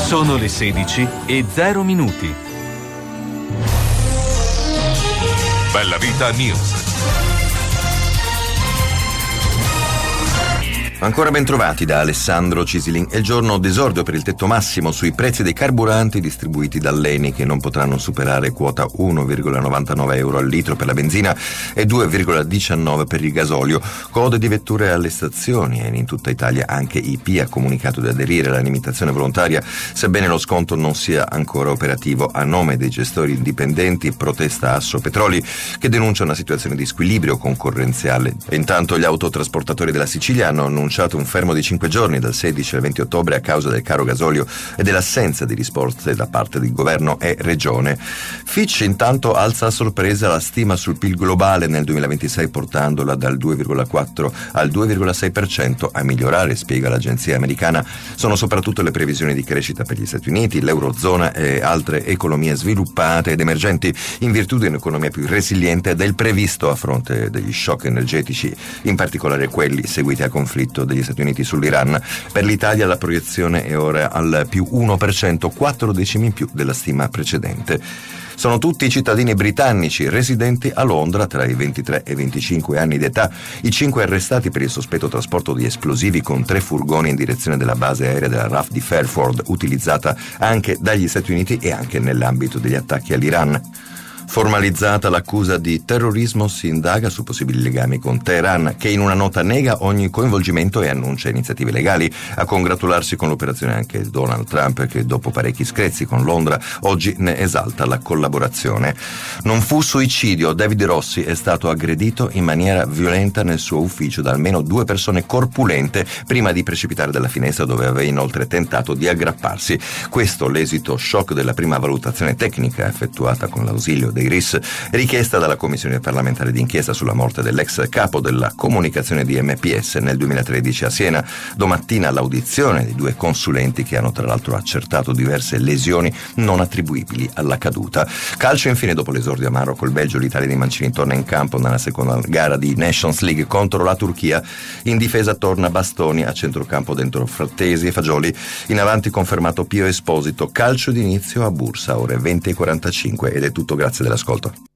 Sono le 16:0. Bella Vita News. Ancora ben trovati da Alessandro Cisilin. È il giorno d'esordio per il tetto massimo sui prezzi dei carburanti distribuiti dall'ENI, che non potranno superare quota 1,99 euro al litro per la benzina e 2,19 per il gasolio. Code di vetture alle stazioni, e in tutta Italia anche IP ha comunicato di aderire alla limitazione volontaria, sebbene lo sconto non sia ancora operativo. A nome dei gestori indipendenti protesta Assopetroli, che denuncia una situazione di squilibrio concorrenziale. E intanto gli autotrasportatori della Sicilia hanno annunciato un fermo di 5 giorni dal 16 al 20 ottobre a causa del caro gasolio e dell'assenza di risposte da parte del governo e regione. Fitch intanto alza a sorpresa la stima sul PIL globale nel 2026, portandola dal 2,4 al 2,6%. A migliorare, spiega l'agenzia americana, sono soprattutto le previsioni di crescita per gli Stati Uniti, l'Eurozona e altre economie sviluppate ed emergenti, in virtù di un'economia più resiliente del previsto a fronte degli shock energetici, in particolare quelli seguiti al conflitto degli Stati Uniti sull'Iran. Per l'Italia la proiezione è ora al più 1%, 4 decimi in più della stima precedente. Sono tutti cittadini britannici residenti a Londra tra i 23 e i 25 anni d'età. I 5 arrestati per il sospetto trasporto di esplosivi con 3 furgoni in direzione della base aerea della RAF di Fairford, utilizzata anche dagli Stati Uniti e anche nell'ambito degli attacchi all'Iran. Formalizzata l'accusa di terrorismo, si indaga su possibili legami con Teheran, che in una nota nega ogni coinvolgimento e annuncia iniziative legali. A congratularsi con l'operazione anche Donald Trump, che dopo parecchi screzi con Londra oggi ne esalta la collaborazione. Non fu suicidio. David Rossi è stato aggredito in maniera violenta nel suo ufficio da almeno 2 persone corpulente prima di precipitare dalla finestra, dove aveva inoltre tentato di aggrapparsi. Questo l'esito shock della prima valutazione tecnica effettuata con l'ausilio dei RIS, richiesta dalla Commissione parlamentare d'inchiesta sulla morte dell'ex capo della comunicazione di MPS nel 2013 a Siena. Domattina l'audizione di 2 consulenti che hanno tra l'altro accertato diverse lesioni non attribuibili alla caduta. Calcio infine, dopo l'esordio amaro col Belgio, l'Italia dei Mancini torna in campo nella seconda gara di Nations League contro la Turchia. In difesa torna Bastoni, a centrocampo dentro Frattesi e Fagioli. In avanti confermato Pio Esposito. Calcio d'inizio a Bursa, ore 20:45, ed è tutto, grazie dell'ascolto.